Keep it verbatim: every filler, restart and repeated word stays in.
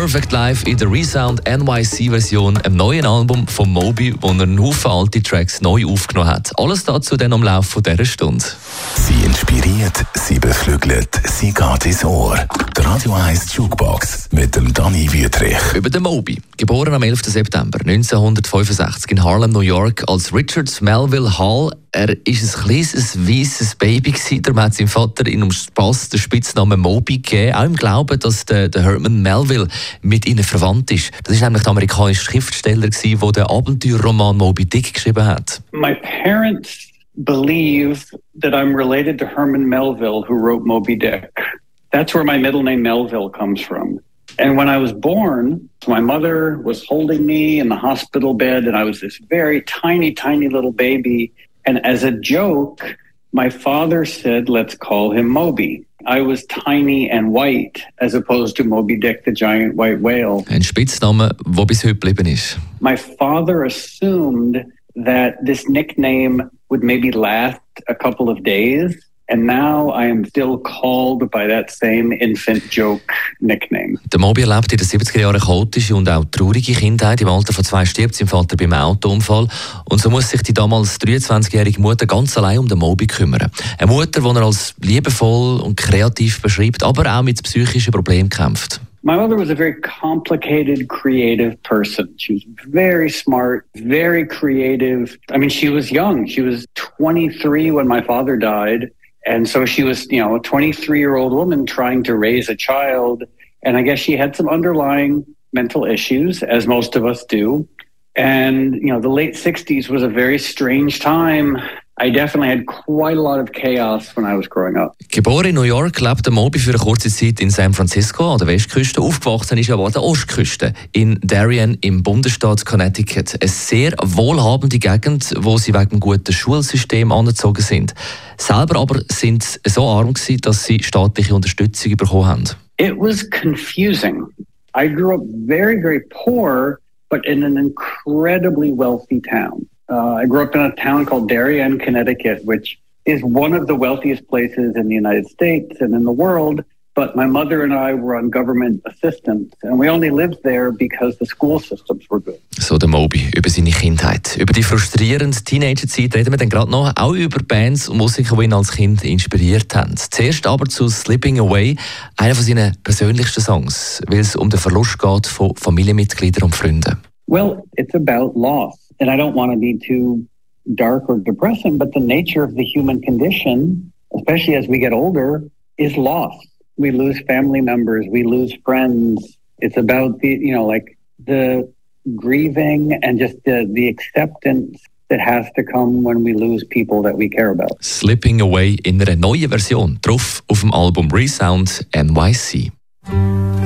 Perfect Life in der Resound N Y C-Version, einem neuen Album von Moby, wo er einen Haufen alte Tracks neu aufgenommen hat. Alles dazu dann im Laufe dieser Stunde. Sie inspiriert, sie beflügelt, sie geht ins Ohr. Die Radio eins Jukebox mit dem Dani Wüthrich. Über den Moby. Geboren am elften September neunzehnhundertfünfundsechzig in Harlem, New York, als Richard Melville Hall. Er war ein kleines, weisses Baby gewesen. Darum hat sein Vater ihm um Spass den Spitznamen Moby gegeben. Auch im Glauben, dass der, der Herman Melville mit ihnen verwandt ist. Das war nämlich der amerikanische Schriftsteller gewesen, der den Abenteuerroman Moby Dick geschrieben hat. My parents believe that I'm related to Herman Melville, who wrote Moby Dick. That's where my middle name Melville comes from. And when I was born, my mother was holding me in the hospital bed, and I was this very tiny, tiny little baby. And as a joke, my father said, let's call him Moby. I was tiny and white, as opposed to Moby Dick, the giant white whale. Ein Spitzname, der bis heute geblieben ist. My father assumed that this nickname would maybe last a couple of days. And now I am still called by that same infant joke nickname. Der Moby erlebt in den siebziger Jahren chaotische und auch traurige Kindheit. Im Alter von zwei stirbt sein Vater beim Autounfall. Und so muss sich die damals dreiundzwanzigjährige Mutter ganz allein um den Moby kümmern. Eine Mutter, die er als liebevoll und kreativ beschreibt, aber auch mit psychischen Problemen kämpft. My mother was a very complicated, creative person. She was very smart, very creative. I mean, she was young. She was twenty-three when my father died. And so she was, you know, a twenty-three-year-old woman trying to raise a child. And I guess she had some underlying mental issues, as most of us do. And, you know, the late sixties was a very strange time. I definitely had quite a lot of chaos when I was growing up. Geboren in New York, lebte Moby für eine kurze Zeit in San Francisco an der Westküste. Aufgewachsen ist er aber an der Ostküste, in Darien im Bundesstaat Connecticut. Eine sehr wohlhabende Gegend, wo sie wegen dem guten Schulsystem angezogen sind. Selber aber sind sie so arm gewesen, dass sie staatliche Unterstützung bekommen haben. It was confusing. I grew up very, very poor, but in an incredibly wealthy town. Uh, I grew up in a town called Darien, Connecticut, which is one of the wealthiest places in the United States and in the world. But my mother and I were on government assistance, and we only lived there because the school systems were good. So der Moby über seine Kindheit. Über die frustrierende Teenagerzeit reden wir dann gerade noch, auch über Bands und Musiker, die ihn als Kind inspiriert haben. Zuerst aber zu Slipping Away, einer von seinen persönlichsten Songs, weil es um den Verlust geht von Familienmitgliedern und Freunden. Well, it's about loss. And I don't want to be too dark or depressing, but the nature of the human condition, especially as we get older, is loss. We lose family members, we lose friends. It's about the, you know, like the grieving and just the, the acceptance that has to come when we lose people that we care about. Slipping Away in einer neuen Version, drauf auf dem Album Resound N Y C.